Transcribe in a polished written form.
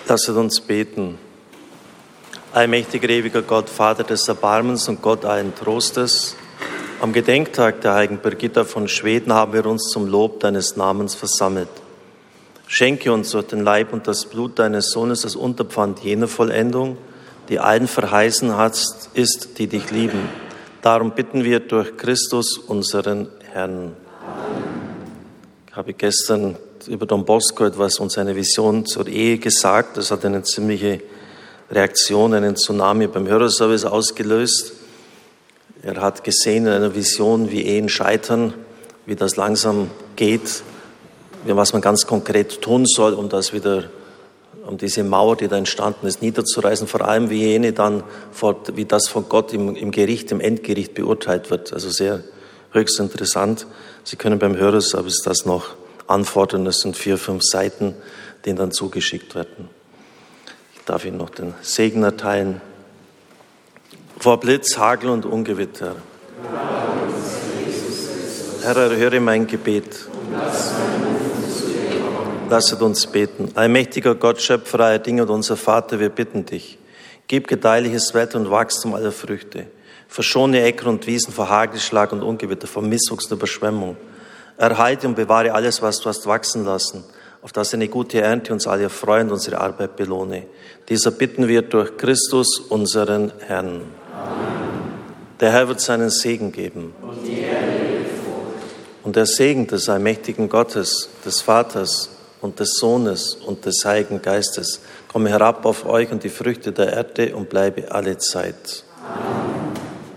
Lasset uns beten. Allmächtiger, ewiger Gott, Vater des Erbarmens und Gott allen Trostes, am Gedenktag der heiligen Birgitta von Schweden haben wir uns zum Lob deines Namens versammelt. Schenke uns durch den Leib und das Blut deines Sohnes das Unterpfand jener Vollendung, die allen verheißen ist, die dich lieben. Darum bitten wir durch Christus, unseren Herrn. Ich habe gestern über Don Bosco etwas und seine Vision zur Ehe gesagt. Das hat eine ziemliche Reaktion, einen Tsunami beim Hörerservice ausgelöst. Er hat gesehen in einer Vision, wie Ehen scheitern, wie das langsam geht, was man ganz konkret tun soll, um diese Mauer, die da entstanden ist, niederzureißen. Vor allem wie jene dann, wie das von Gott im Gericht, im Endgericht beurteilt wird. Also sehr höchst interessant. Sie können beim Hörerservice das noch anfordern. Das sind 4-5 Seiten, die Ihnen dann zugeschickt werden. Ich darf Ihnen noch den Segen erteilen. Vor Blitz, Hagel und Ungewitter. Herr, erhöre mein Gebet. Lasset uns beten. Allmächtiger Gott, Schöpfer aller Dinge und unser Vater, wir bitten dich. Gib gedeihliches Wetter und Wachstum aller Früchte. Verschone Äcker und Wiesen vor Hagelschlag und Ungewitter, vor Misswuchs und Überschwemmung. Erhalte und bewahre alles, was du hast wachsen lassen, auf dass eine gute Ernte uns alle erfreuen und unsere Arbeit belohne. Dieser bitten wir durch Christus, unseren Herrn. Amen. Der Herr wird seinen Segen geben. Und der Segen des allmächtigen Gottes, des Vaters und des Sohnes und des Heiligen Geistes komme herab auf euch und die Früchte der Erde und bleibe alle Zeit.